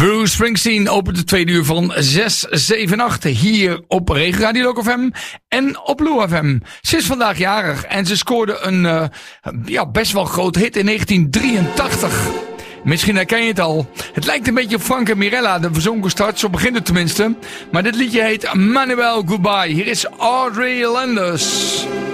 Bruce Springsteen opent de tweede uur van 678 hier op Regenradio Local FM en op Blue FM. Ze is vandaag jarig en ze scoorde een best wel groot hit in 1983. Misschien herken je het al. Het lijkt een beetje op Frank en Mirella, de verzonken start, zo begint het tenminste. Maar dit liedje heet Manuel Goodbye. Hier is Audrey Landers.